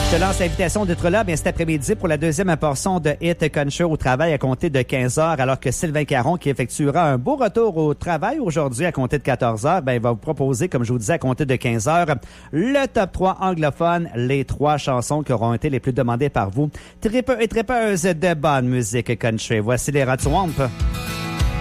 Je te lance l'invitation d'être là cet après-midi pour la deuxième portion de Hit Country au travail à compter de 15 heures, alors que Sylvain Caron, qui effectuera un beau retour au travail aujourd'hui à compter de 14 heures, il va vous proposer, comme je vous disais, à compter de 15 heures, le top 3 anglophone, les 3 chansons qui auront été les plus demandées par vous. Tripeux et tripeuses de bonne musique country. Voici les Rod Swamp.